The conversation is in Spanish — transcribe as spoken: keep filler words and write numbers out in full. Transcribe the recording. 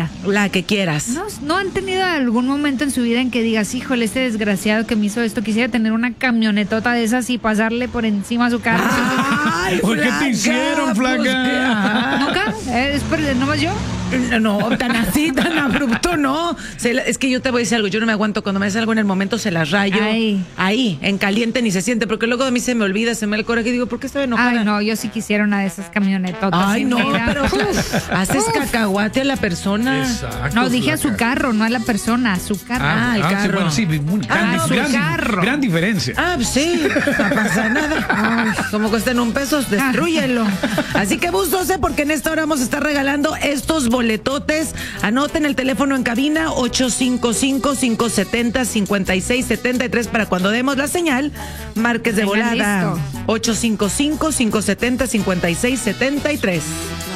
quiera. La que quieras. ¿No, ¿No han tenido algún momento en su vida en que digas, híjole, este desgraciado que me hizo esto, quisiera tener una camionetota de esas y pasarle por encima a su carro? Ay, ¿Por qué flaca, te hicieron, pues, flaca? ¿qué? Ajá. ¿Nunca? ¿Eh? ¿Es por nomás yo? No, tan así, tan abrupto, no. Se la- es que yo te voy a decir algo, yo no me aguanto. Cuando me hace algo en el momento se las rayo. Ay. Ahí, en caliente ni se siente, porque luego a mí se me olvida, se me da el coraje y digo, ¿por qué estoy enojada? Ay, no, yo sí quisiera una de esas camionetotas. Ay, sí, no, mira. pero Uf, haces uf. cacahuate a la persona. Exacto. No, dije a su flaca. carro, no a la persona, a su carro. Ah, el sí, carro. bueno, sí, muy- gran, Ah, su gran- carro. gran diferencia. Ah, pues sí, no pasa nada. Ay, como cuestan un peso, destrúyelo. Así que búsose, porque en esta hora vamos a estar regalando estos boletotes. Anoten el teléfono en cabina ocho cinco cinco, cinco siete cero, cinco seis siete tres para cuando demos la señal, marques de Tengan volada. listo. ocho cinco cinco, cinco siete cero, cinco seis siete tres.